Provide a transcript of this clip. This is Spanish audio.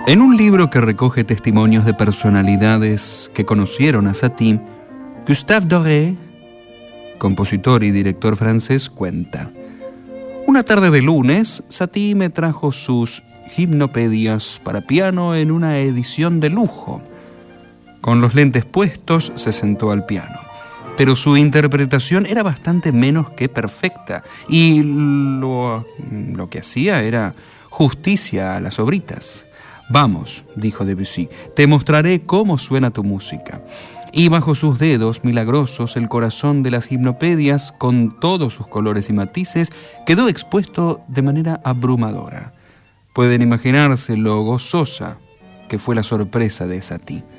En un libro que recoge testimonios de personalidades que conocieron a Satie, Gustave Doré, compositor y director francés, cuenta: una tarde de lunes, Satie me trajo sus gimnopedias para piano en una edición de lujo. Con los lentes puestos, se sentó al piano. Pero su interpretación era bastante menos que perfecta, y lo que hacía era justicia a las obritas. «Vamos», dijo Debussy, «te mostraré cómo suena tu música». Y bajo sus dedos milagrosos el corazón de las gimnopedias, con todos sus colores y matices, quedó expuesto de manera abrumadora. Pueden imaginarse lo gozosa que fue la sorpresa de Satie.